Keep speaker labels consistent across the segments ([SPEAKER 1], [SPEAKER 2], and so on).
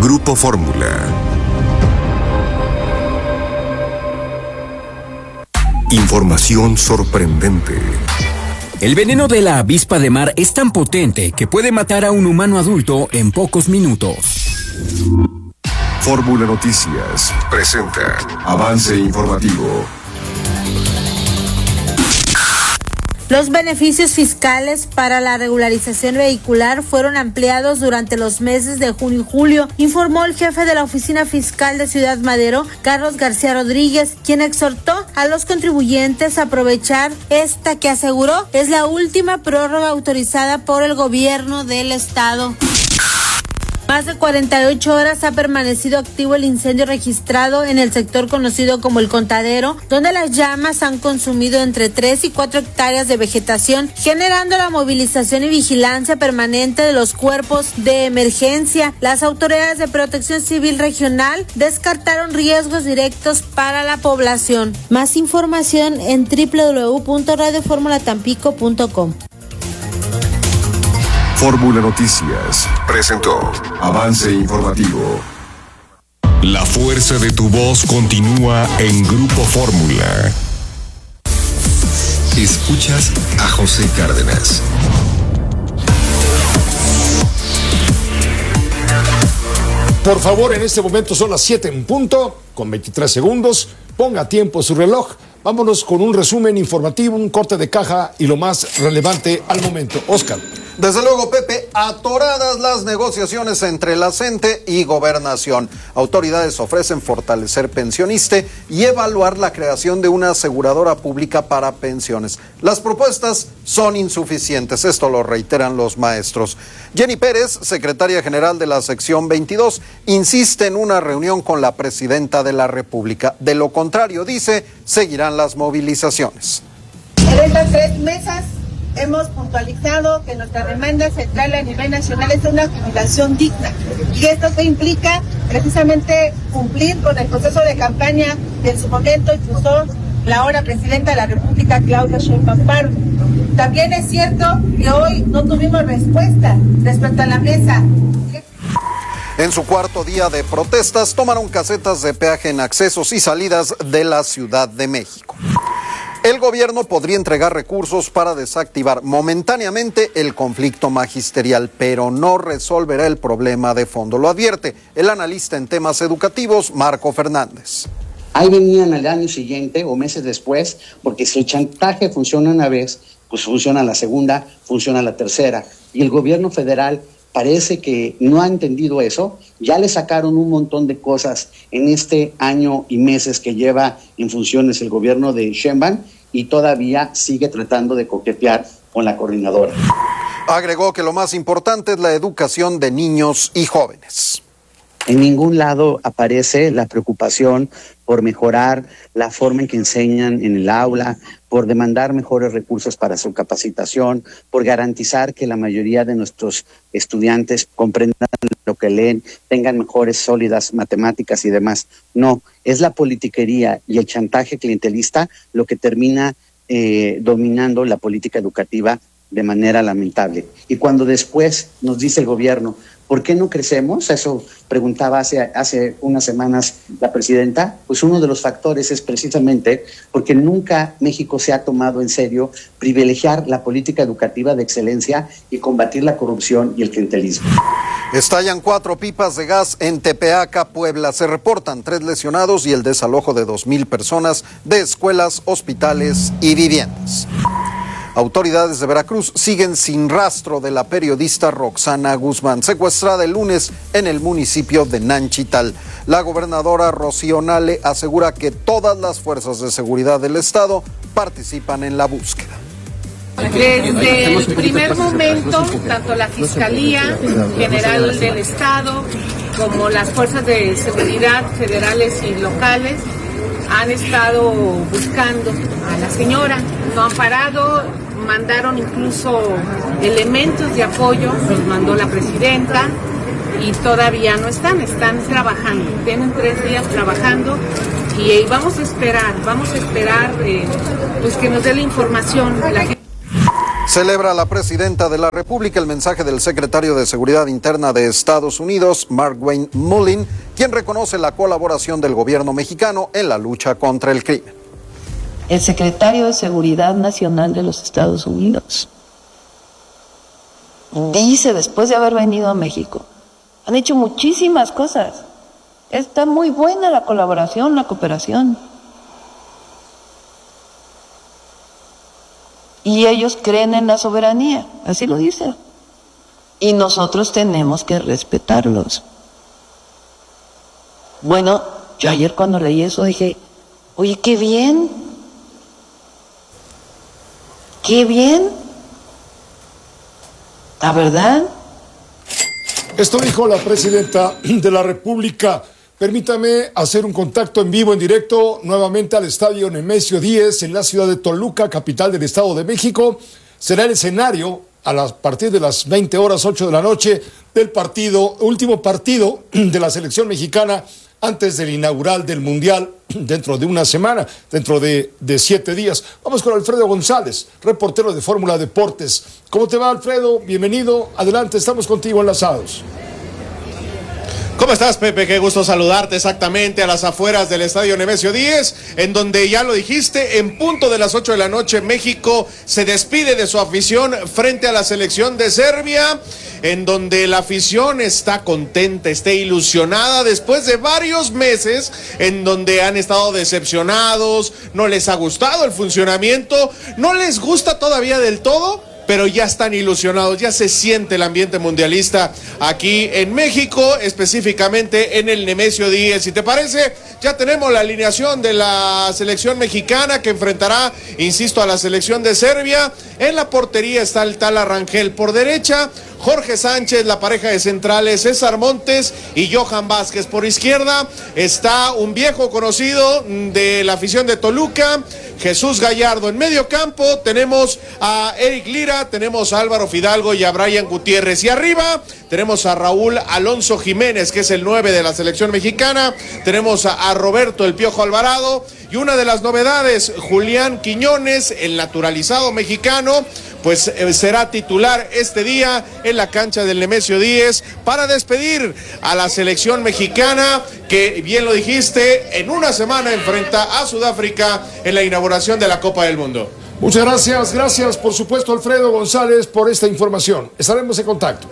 [SPEAKER 1] Grupo Fórmula. Información sorprendente.
[SPEAKER 2] El veneno de la avispa de mar es tan potente que puede matar a un humano adulto en pocos minutos.
[SPEAKER 1] Fórmula Noticias presenta Avance Informativo.
[SPEAKER 3] Los beneficios fiscales para la regularización vehicular fueron ampliados durante los meses de junio y julio, informó el jefe de la Oficina Fiscal de Ciudad Madero, Carlos García Rodríguez, quien exhortó a los contribuyentes a aprovechar esta que aseguró es la última prórroga autorizada por el gobierno del estado. Más de 48 horas ha permanecido activo el incendio registrado en el sector conocido como El Contadero, donde las llamas han consumido entre 3 y 4 hectáreas de vegetación, generando la movilización y vigilancia permanente de los cuerpos de emergencia. Las autoridades de Protección Civil Regional descartaron riesgos directos para la población. Más información en www.radioformulatampico.com.
[SPEAKER 1] Fórmula Noticias presentó Avance Informativo. La fuerza de tu voz continúa en Grupo Fórmula. Escuchas a José Cárdenas.
[SPEAKER 4] Por favor, en este momento son las 7 en punto, con 23 segundos. Ponga tiempo su reloj. Vámonos con un resumen informativo, un corte de caja y lo más relevante al momento. Oscar.
[SPEAKER 5] Desde luego, Pepe, atoradas las negociaciones entre la CENTE y Gobernación. Autoridades ofrecen fortalecer Pensioniste y evaluar la creación de una aseguradora pública para pensiones. Las propuestas son insuficientes, esto lo reiteran los maestros. Jenny Pérez, secretaria general de la sección 22, insiste en una reunión con la presidenta de la República. De lo contrario, dice, seguirán las movilizaciones.
[SPEAKER 6] En estas 3 mesas hemos puntualizado que nuestra demanda central a nivel nacional es una jubilación digna. Y esto que implica precisamente cumplir con el proceso de campaña que en su momento impulsó la ahora presidenta de la República, Claudia Sheinbaum Pardo. También es cierto que hoy no tuvimos respuesta respecto a la mesa.
[SPEAKER 5] En su cuarto día de protestas, tomaron casetas de peaje en accesos y salidas de la Ciudad de México. El gobierno podría entregar recursos para desactivar momentáneamente el conflicto magisterial, pero no resolverá el problema de fondo. Lo advierte el analista en temas educativos, Marco Fernández.
[SPEAKER 7] Ahí venían al año siguiente o meses después, porque si el chantaje funciona una vez, pues funciona la segunda, funciona la tercera. Y el gobierno federal parece que no ha entendido eso. Ya le sacaron un montón de cosas en este año y meses que lleva en funciones el gobierno de Sheinbaum y todavía sigue tratando de coquetear con la coordinadora.
[SPEAKER 5] Agregó que lo más importante es la educación de niños y jóvenes.
[SPEAKER 7] En ningún lado aparece la preocupación por mejorar la forma en que enseñan en el aula, por demandar mejores recursos para su capacitación, por garantizar que la mayoría de nuestros estudiantes comprendan lo que leen, tengan mejores, sólidas matemáticas y demás. No, es la politiquería y el chantaje clientelista lo que termina dominando la política educativa de manera lamentable. Y cuando después nos dice el gobierno, ¿por qué no crecemos? Eso preguntaba hace unas semanas la presidenta. Pues uno de los factores es precisamente porque nunca México se ha tomado en serio privilegiar la política educativa de excelencia y combatir la corrupción y el clientelismo.
[SPEAKER 5] Estallan 4 pipas de gas en Tepeaca, Puebla. Se reportan 3 lesionados y el desalojo de 2,000 personas de escuelas, hospitales y viviendas. Autoridades de Veracruz siguen sin rastro de la periodista Roxana Guzmán, secuestrada el lunes en el municipio de Nanchital. La gobernadora Rocío Nale asegura que todas las fuerzas de seguridad del estado participan en la búsqueda.
[SPEAKER 8] Desde el primer momento, tanto la Fiscalía General del Estado como las fuerzas de seguridad federales y locales han estado buscando a la señora. No han parado, mandaron incluso elementos de apoyo, los mandó la presidenta y todavía no están trabajando. Tienen 3 días trabajando y vamos a esperar pues que nos dé la información.
[SPEAKER 5] Celebra la presidenta de la República el mensaje del secretario de Seguridad Interna de Estados Unidos, Markwayne Mullin, quien reconoce la colaboración del gobierno mexicano en la lucha contra el crimen.
[SPEAKER 9] El secretario de Seguridad Nacional de los Estados Unidos dice, después de haber venido a México, han hecho muchísimas cosas. Está muy buena la colaboración, la cooperación. Y ellos creen en la soberanía, así lo dice. Y nosotros tenemos que respetarlos. Bueno, yo ayer cuando leí eso dije, oye, qué bien. Qué bien. ¿La verdad?
[SPEAKER 4] Esto dijo la presidenta de la República. Permítame hacer un contacto en vivo, en directo, nuevamente al Estadio Nemesio 10 en la ciudad de Toluca, capital del Estado de México. Será el escenario a partir de las 20 horas, 8 de la noche, del último partido de la selección mexicana antes del inaugural del Mundial dentro de una semana, dentro de 7 días. Vamos con Alfredo González, reportero de Fórmula Deportes. ¿Cómo te va, Alfredo? Bienvenido, adelante, estamos contigo enlazados.
[SPEAKER 10] ¿Cómo estás, Pepe? Qué gusto saludarte, exactamente a las afueras del Estadio Nemesio 10, en donde ya lo dijiste, en punto de las 8 de la noche, México se despide de su afición frente a la selección de Serbia, en donde la afición está contenta, está ilusionada después de varios meses en donde han estado decepcionados, no les ha gustado el funcionamiento, no les gusta todavía del todo, pero ya están ilusionados, ya se siente el ambiente mundialista aquí en México, específicamente en el Nemesio 10. Si te parece, ya tenemos la alineación de la selección mexicana que enfrentará, insisto, a la selección de Serbia. En la portería está el Tala Rangel por derecha, Jorge Sánchez, la pareja de centrales, César Montes y Johan Vázquez. Por izquierda está un viejo conocido de la afición de Toluca, Jesús Gallardo. En medio campo tenemos a Eric Lira, tenemos a Álvaro Fidalgo y a Brian Gutiérrez. Y arriba tenemos a Raúl Alonso Jiménez, que es el 9 de la selección mexicana. Tenemos a Roberto El Piojo Alvarado. Y una de las novedades, Julián Quiñones, el naturalizado mexicano, pues será titular este día en la cancha del Nemesio 10 para despedir a la selección mexicana que, bien lo dijiste, en una semana enfrenta a Sudáfrica en la inauguración de la Copa del Mundo.
[SPEAKER 4] Muchas gracias, gracias por supuesto Alfredo González por esta información. Estaremos en contacto.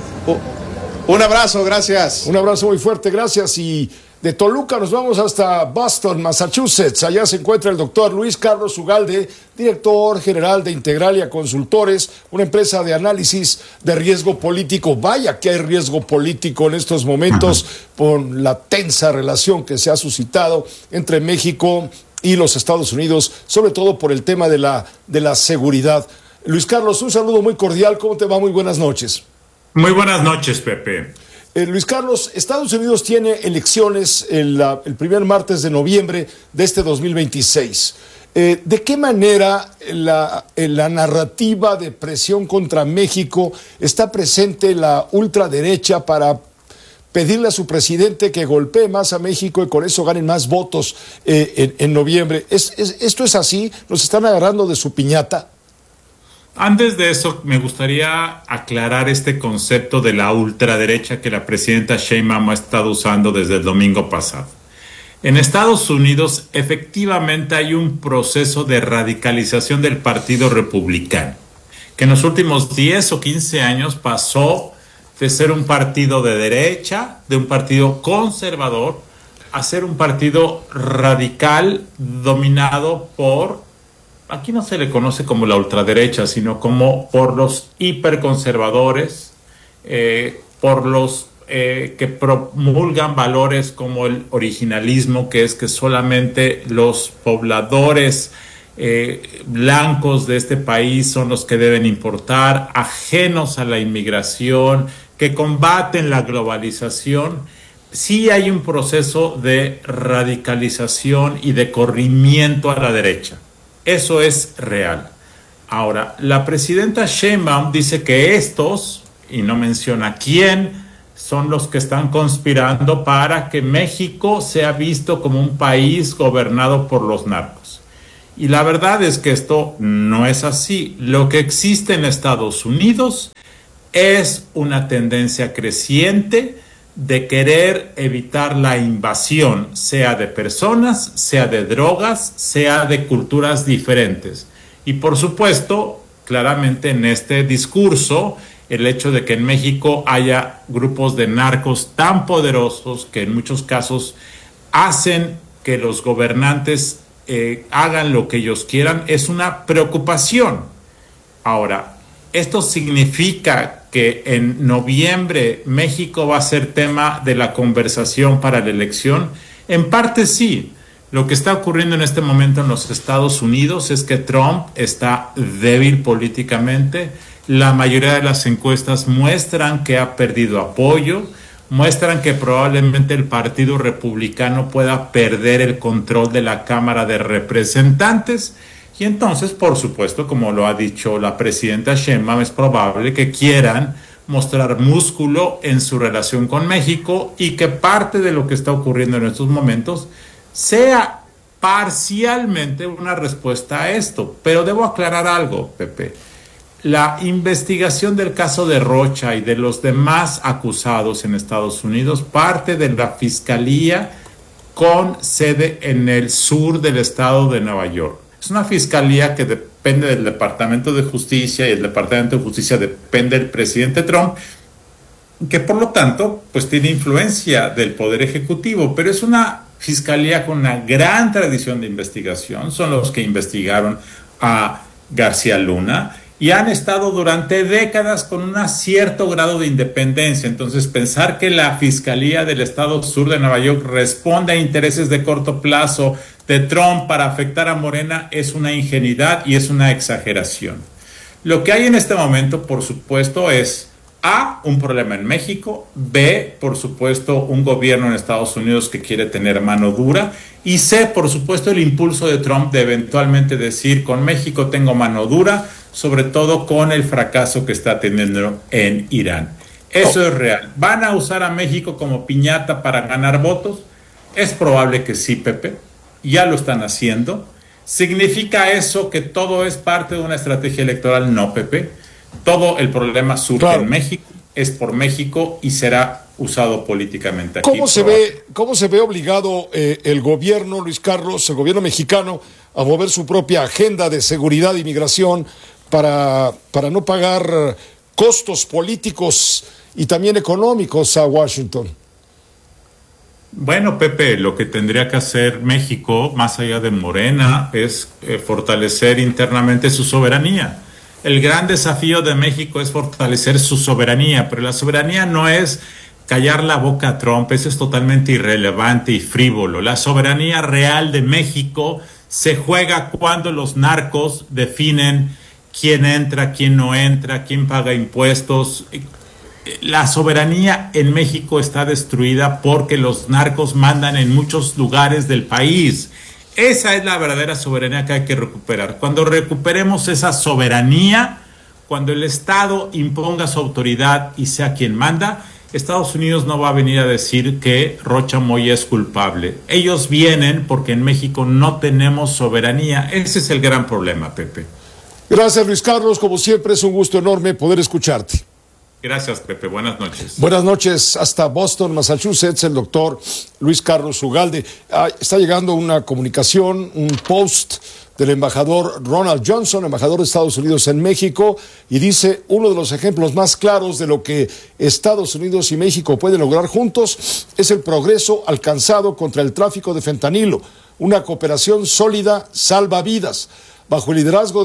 [SPEAKER 10] Un abrazo, gracias.
[SPEAKER 4] Un abrazo muy fuerte, gracias. Y de Toluca nos vamos hasta Boston, Massachusetts. Allá se encuentra el doctor Luis Carlos Ugalde, director general de Integralia Consultores, una empresa de análisis de riesgo político. Vaya que hay riesgo político en estos momentos con la tensa relación que se ha suscitado entre México y los Estados Unidos, sobre todo por el tema de la seguridad. Luis Carlos, un saludo muy cordial. ¿Cómo te va? Muy buenas noches.
[SPEAKER 11] Muy buenas noches, Pepe.
[SPEAKER 4] Luis Carlos, Estados Unidos tiene elecciones el primer martes de noviembre de este 2026. ¿De qué manera la narrativa de presión contra México está presente la ultraderecha para pedirle a su presidente que golpee más a México y con eso ganen más votos en noviembre? ¿Esto es así? ¿Nos están agarrando de su piñata?
[SPEAKER 11] Antes de eso, me gustaría aclarar este concepto de la ultraderecha que la presidenta Sheinbaum ha estado usando desde el domingo pasado. En Estados Unidos, efectivamente hay un proceso de radicalización del Partido Republicano, que en los últimos 10 o 15 años pasó de ser un partido de derecha, de un partido conservador, a ser un partido radical dominado por... Aquí no se le conoce como la ultraderecha, sino como por los hiperconservadores, por los que promulgan valores como el originalismo, que es que solamente los pobladores blancos de este país son los que deben importar, ajenos a la inmigración, que combaten la globalización. Sí hay un proceso de radicalización y de corrimiento a la derecha. Eso es real. Ahora, la presidenta Sheinbaum dice que estos, y no menciona quién, son los que están conspirando para que México sea visto como un país gobernado por los narcos. Y la verdad es que esto no es así. Lo que existe en Estados Unidos es una tendencia creciente de querer evitar la invasión, sea de personas, sea de drogas, sea de culturas diferentes. Y por supuesto, claramente en este discurso, el hecho de que en México haya grupos de narcos tan poderosos que en muchos casos hacen que los gobernantes hagan lo que ellos quieran, es una preocupación. Ahora, ¿esto significa que en noviembre México va a ser tema de la conversación para la elección? En parte sí. Lo que está ocurriendo en este momento en los Estados Unidos es que Trump está débil políticamente. La mayoría de las encuestas muestran que ha perdido apoyo, muestran que probablemente el Partido Republicano pueda perder el control de la Cámara de Representantes. Y entonces, por supuesto, como lo ha dicho la presidenta Sheinbaum, es probable que quieran mostrar músculo en su relación con México y que parte de lo que está ocurriendo en estos momentos sea parcialmente una respuesta a esto. Pero debo aclarar algo, Pepe. La investigación del caso de Rocha y de los demás acusados en Estados Unidos parte de la Fiscalía con sede en el sur del estado de Nueva York. Es una fiscalía que depende del Departamento de Justicia y el Departamento de Justicia depende del presidente Trump, que por lo tanto pues tiene influencia del Poder Ejecutivo, pero es una fiscalía con una gran tradición de investigación. Son los que investigaron a García Luna y han estado durante décadas con un cierto grado de independencia. Entonces, pensar que la Fiscalía del Estado Sur de Nueva York responde a intereses de corto plazo de Trump para afectar a Morena es una ingenuidad y es una exageración. Lo que hay en este momento, por supuesto, es A, un problema en México, B, por supuesto, un gobierno en Estados Unidos que quiere tener mano dura, y C, por supuesto, el impulso de Trump de eventualmente decir, con México tengo mano dura, sobre todo con el fracaso que está teniendo en Irán. Eso es real. ¿Van a usar a México como piñata para ganar votos? Es probable que sí, Pepe. Ya lo están haciendo. ¿Significa eso que todo es parte de una estrategia electoral? No, Pepe. Todo el problema surge en México, es por México y será usado políticamente aquí.
[SPEAKER 4] ¿Cómo se ve obligado el gobierno, Luis Carlos, el gobierno mexicano, a mover su propia agenda de seguridad y migración para no pagar costos políticos y también económicos a Washington?
[SPEAKER 11] Bueno, Pepe, lo que tendría que hacer México, más allá de Morena, es fortalecer internamente su soberanía. El gran desafío de México es fortalecer su soberanía, pero la soberanía no es callar la boca a Trump, eso es totalmente irrelevante y frívolo. La soberanía real de México se juega cuando los narcos definen quién entra, quién no entra, quién paga impuestos. La soberanía en México está destruida porque los narcos mandan en muchos lugares del país. Esa es la verdadera soberanía que hay que recuperar. Cuando recuperemos esa soberanía, cuando el Estado imponga su autoridad y sea quien manda, Estados Unidos no va a venir a decir que Rocha Moya es culpable. Ellos vienen porque en México no tenemos soberanía. Ese es el gran problema, Pepe.
[SPEAKER 4] Gracias, Luis Carlos. Como siempre, es un gusto enorme poder escucharte.
[SPEAKER 11] Gracias, Pepe. Buenas noches.
[SPEAKER 4] Buenas noches. Hasta Boston, Massachusetts, el doctor Luis Carlos Ugalde. Está llegando una comunicación, un post del embajador Ronald Johnson, embajador de Estados Unidos en México, y dice: uno de los ejemplos más claros de lo que Estados Unidos y México pueden lograr juntos es el progreso alcanzado contra el tráfico de fentanilo. Una cooperación sólida salva vidas. Bajo el liderazgo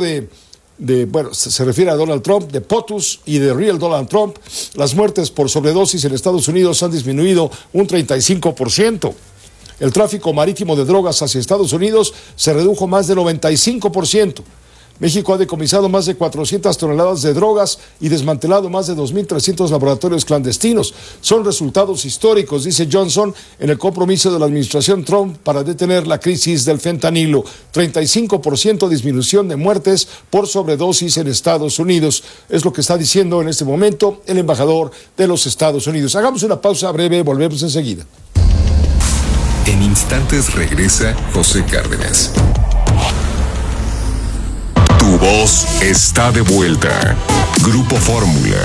[SPEAKER 4] se refiere a Donald Trump, de POTUS y de Real Donald Trump, las muertes por sobredosis en Estados Unidos han disminuido un 35%. El tráfico marítimo de drogas hacia Estados Unidos se redujo más del 95%. México ha decomisado más de 400 toneladas de drogas y desmantelado más de 2.300 laboratorios clandestinos. Son resultados históricos, dice Johnson, en el compromiso de la administración Trump para detener la crisis del fentanilo. 35% disminución de muertes por sobredosis en Estados Unidos. Es lo que está diciendo en este momento el embajador de los Estados Unidos. Hagamos una pausa breve, volvemos enseguida.
[SPEAKER 1] En instantes regresa José Cárdenas. voz está de vuelta. Grupo Fórmula.